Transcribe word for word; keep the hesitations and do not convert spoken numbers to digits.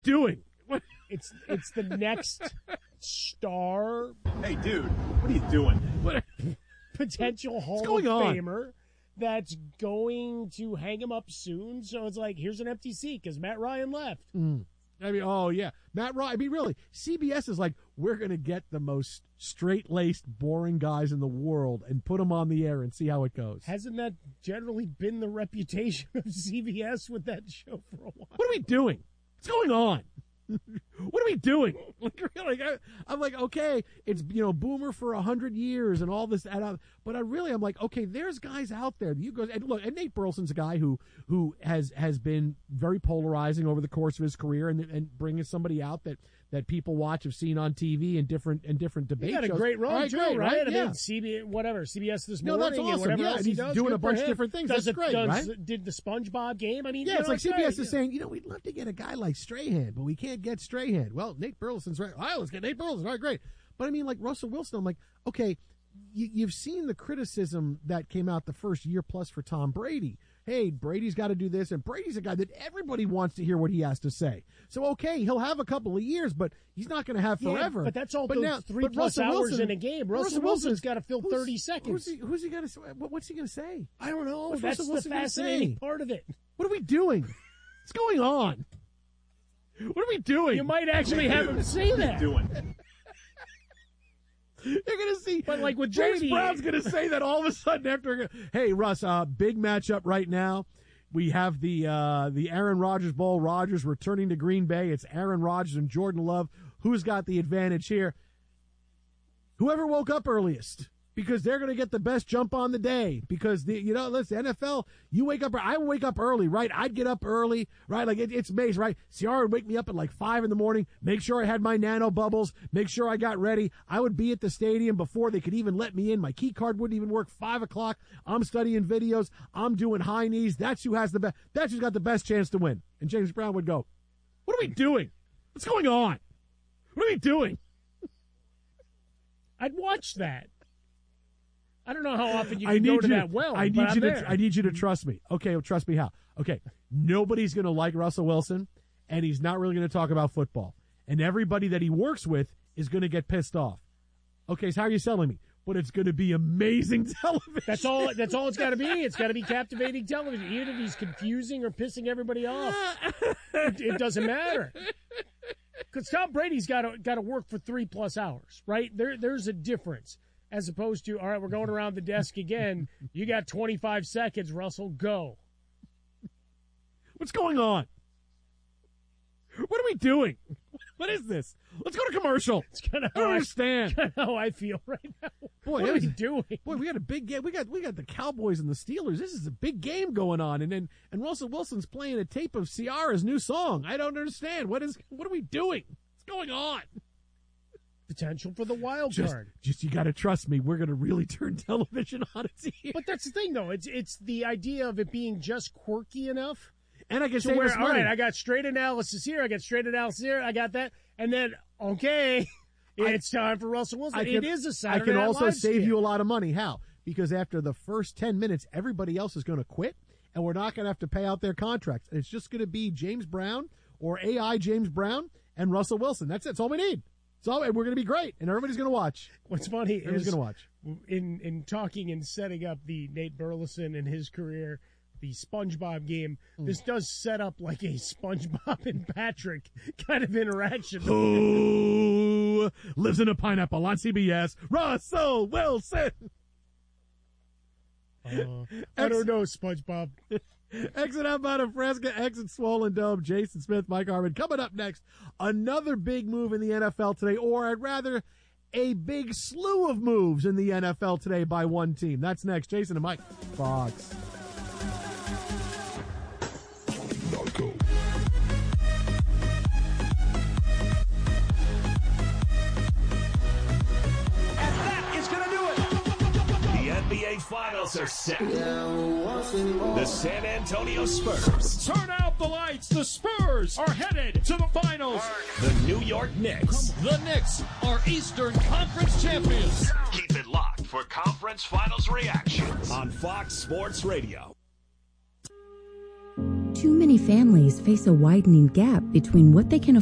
doing? What? It's it's the next star. Hey, dude, what are you doing? What? Potential Hall going of on? Famer that's going to hang him up soon. So it's like, here's an empty seat because Matt Ryan left. Mm. I mean, oh, yeah. Matt Ryan. I mean, really, C B S is like, we're going to get the most straight-laced, boring guys in the world and put them on the air and see how it goes. Hasn't that generally been the reputation of C B S with that show for a while? What are we doing? What's going on? What are we doing? Like, really, I, I'm like, okay, it's, you know, Boomer for a hundred years and all this, and I, but I really, I'm like, okay, there's guys out there. You go and look, and Nate Burleson's a guy who who has has been very polarizing over the course of his career, and and bringing somebody out that that people watch, have seen on T V and different and different debate He got shows. a great run right, too, great, right? right? I Yeah. mean, C B S, whatever, C B S this No, morning that's awesome. and whatever Yeah, else and he he's does. doing Good a bunch for of him. different things. Does That's it, great, does, right? Did the SpongeBob game? I mean, Yeah, you it's know, like C B S great. is saying, you know, we'd love to get a guy like Strahan, but we can't get Strahan. Well, Nate Burleson's right. All right, let's get Nate Burleson. All right, great. But I mean, like Russell Wilson, I'm like, okay, you, you've seen the criticism that came out the first year plus for Tom Brady. Hey, Brady's got to do this, and Brady's a guy that everybody wants to hear what he has to say. So, okay, he'll have a couple of years, but he's not going to have forever. Yeah, but that's all but those now, three but plus Russell hours Wilson, in a game. Russell, Russell Wilson's Wilson's got to fill who's- thirty seconds. Who's he, who's he going to? What's he going to say? I don't know. What's That's Russell the Wilson gonna fascinating say? part of it. What are we doing? What's going on? What are we doing? You might actually have him say that. Doing. You're going to see. But like with James Brady, Brown's going to say that all of a sudden after. Hey, Russ, uh, big matchup right now. We have the uh, the Aaron Rodgers Bowl. Rodgers returning to Green Bay. It's Aaron Rodgers and Jordan Love. Who's got the advantage here? Whoever woke up earliest, because they're going to get the best jump on the day. Because the you know, listen, N F L, you wake up. I wake up early, right? I'd get up early, right? Like it, it's amazing, right? Ciara would wake me up at like five in the morning. Make sure I had my nano bubbles. Make sure I got ready. I would be at the stadium before they could even let me in. My key card wouldn't even work. Five o'clock. I'm studying videos. I'm doing high knees. That's who has the best. That's who's got the best chance to win. And James Brown would go, "What are we doing? What's going on? What are we doing?" I'd watch that. I don't know how often you I can need go to you, that well. I need but you I'm to. there. I need you to trust me. Okay, well, trust me how? Okay, nobody's going to like Russell Wilson, and he's not really going to talk about football. And everybody that he works with is going to get pissed off. Okay, so how are you selling me? But it's going to be amazing television. That's all. That's all it's got to be. It's got to be captivating television. Even if he's confusing or pissing everybody off, it, it doesn't matter. Because Tom Brady's got to got to work for three plus hours, right? There, there's a difference as opposed to all right, we're going around the desk again. You got twenty-five seconds, Russell. Go. What's going on? What are we doing? What is this? Let's go to commercial. It's kind of I don't understand. Kind of how I feel right now. Boy, what that are was- we doing? Boy, we got a big game. We got we got the Cowboys and the Steelers. This is a big game going on, and then and Russell Wilson's playing a tape of Ciara's new song. I don't understand. What is what are we doing? What's going on? Potential for the wild Just, card. just you got to trust me. We're going to really turn television on its ear. But that's the thing, though. It's it's the idea of it being just quirky enough. And I can So save where, us all money. right, I got straight analysis here. I got straight analysis here. I got that. And then, okay, it's time for Russell Wilson. I can, it is a Saturday I can Night also Live save skit. you a lot of money. How? Because after the first ten minutes, everybody else is going to quit, and we're not going to have to pay out their contracts. And it's just going to be James Brown or A I James Brown and Russell Wilson. That's it. That's all we need. So, and we're going to be great, and everybody's going to watch. What's funny Everybody's is going to watch. in in talking and setting up the Nate Burleson and his career, the SpongeBob game, Mm. this does set up like a SpongeBob and Patrick kind of interaction. Who lives in a pineapple on C B S? Russell Wilson. Uh, I don't know, SpongeBob. Exit outbound of Fresca, exit Swollen Dome. Jason Smith, Mike Harmon. Coming up next, another big move in the N F L today, or I'd rather a big slew of moves in the N F L today by one team. That's next. Jason and Mike, Fox. N B A Finals are set. The San Antonio Spurs. Turn out the lights. The Spurs are headed to the finals. The New York Knicks. The Knicks are Eastern Conference champions. Keep it locked for Conference Finals reactions on Fox Sports Radio. Too many families face a widening gap between what they can